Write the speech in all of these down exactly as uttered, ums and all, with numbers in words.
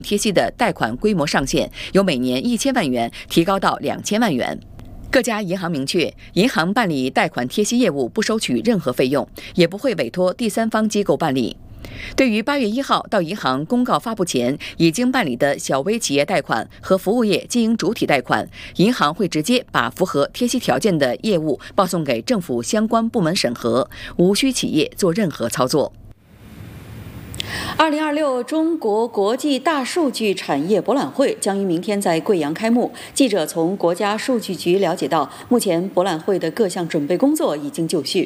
贴息的贷款规模上限由每年一千万元提高到两千万元。各家银行明确，银行办理贷款贴息业务不收取任何费用，也不会委托第三方机构办理。对于八月一号到银行公告发布前已经办理的小微企业贷款和服务业经营主体贷款，银行会直接把符合贴息条件的业务报送给政府相关部门审核，无需企业做任何操作。 二零二六中国国际大数据产业博览会将于明天在贵阳开幕。记者从国家数据局了解到，目前博览会的各项准备工作已经就绪。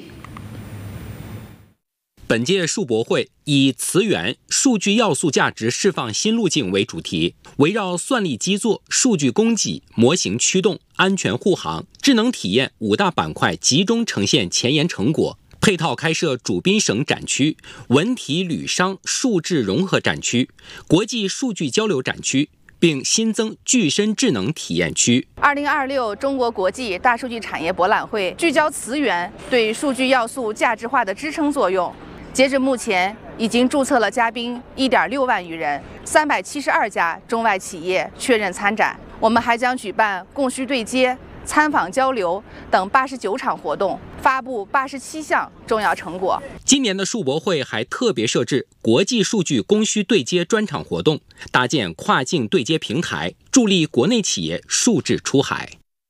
本届数博会以词源数据要素价值释放新路径为主题，围绕算力基座、数据供给、模型驱动、安全护航、智能体验五大板块集中呈现前沿成果。配套开设主宾省展区、文体旅商数智融合展区、国际数据交流展区，并新增具身智能体验区。 二零二六中国国际大数据产业博览会聚焦词源对数据要素价值化的支撑作用。截至目前，已经注册了嘉宾一点六万余人，三百七十二家中外企业确认参展。我们还将举办供需对接、参访交流等八十九场活动，发布八十七项重要成果。 今年的数博会还特别设置国际数据供需对接专场活动，搭建跨境对接平台，助力国内企业数字出海。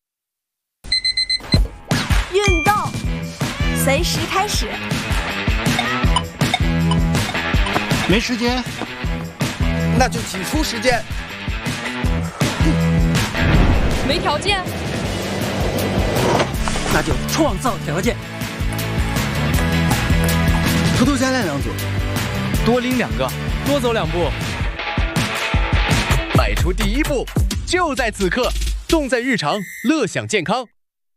运动随时开始。 没时间， 那就挤出时间。 没条件， 那就创造条件。 偷偷加练两组， 多拎两个，多走两步。 迈出第一步，就在此刻，重在日常，乐享健康。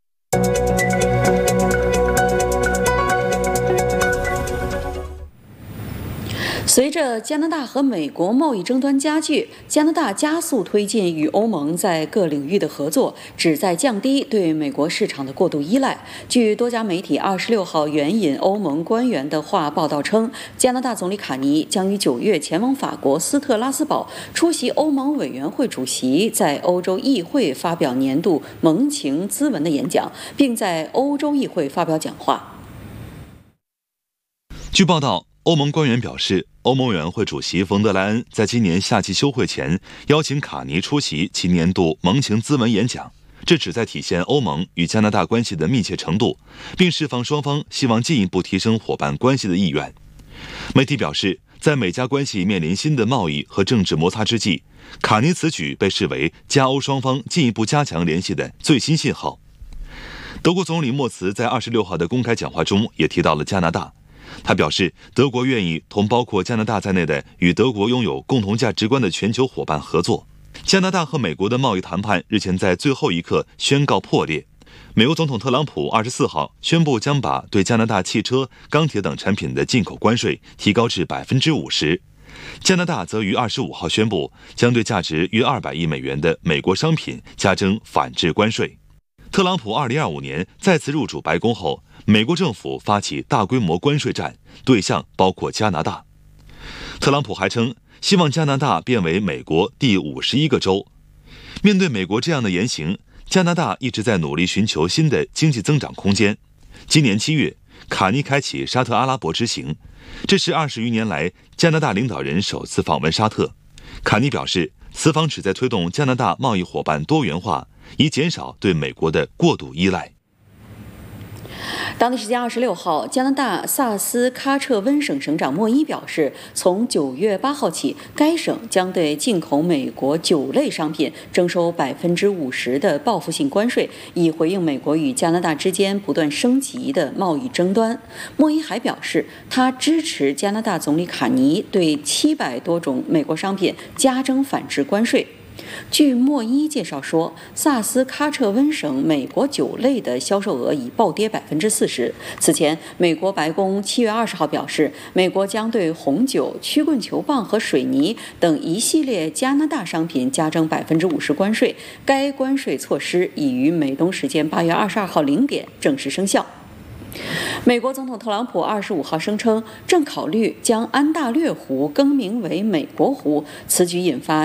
随着加拿大和美国贸易争端加剧，加拿大加速推进与欧盟在各领域的合作，旨在降低对美国市场的过度依赖。据多家媒体二十六号援引欧盟官员的话报道称，加拿大总理卡尼将于九月前往法国斯特拉斯堡出席欧盟委员会主席在欧洲议会发表年度盟情咨文的演讲，并在欧洲议会发表讲话。 据报道，欧盟官员表示，欧盟委员会主席冯德莱恩在今年夏季休会前邀请卡尼出席其年度盟情咨文演讲，这旨在体现欧盟与加拿大关系的密切程度，并释放双方希望进一步提升伙伴关系的意愿。媒体表示，在美加关系面临新的贸易和政治摩擦之际，卡尼此举被视为加欧双方进一步加强联系的最新信号。德国总理默茨在二十六号的公开讲话中也提到了加拿大。他表示，德国愿意同包括加拿大在内的与德国拥有共同价值观的全球伙伴合作。加拿大和美国的贸易谈判日前在最后一刻宣告破裂。美国总统特朗普二十四号宣布将把对加拿大汽车、钢铁等产品的进口关税提高至百分之五十。加拿大则于二十五号宣布将对价值约二百亿美元的美国商品加征反制关税。特朗普二零二五年再次入主白宫后，美国政府发起大规模关税战，对象包括加拿大。特朗普还称，希望加拿大变为美国第五十一个州。面对美国这样的言行，加拿大一直在努力寻求新的经济增长空间。今年七月，卡尼开启沙特阿拉伯之行，这是二十余年来加拿大领导人首次访问沙特。卡尼表示，此访旨在推动加拿大贸易伙伴多元化，以减少对美国的过度依赖。 当地时间二十六号，加拿大萨斯喀彻温省省长莫伊表示，从九月八号起，该省将对进口美国酒类商品征收百分之五十的报复性关税，以回应美国与加拿大之间不断升级的贸易争端。莫伊还表示，他支持加拿大总理卡尼对七百多种美国商品加征反制关税。据莫伊介绍说，萨斯喀彻温省美国酒类的销售额已暴跌百分之四十。此前，美国白宫七月二十号表示，美国将对红酒、曲棍球棒和水泥等一系列加拿大商品加征百分之五十关税。该关税措施已于美东时间八月二十二号零点正式生效。美国总统特朗普二十五号声称，正考虑将安大略湖更名为美国湖，此举引发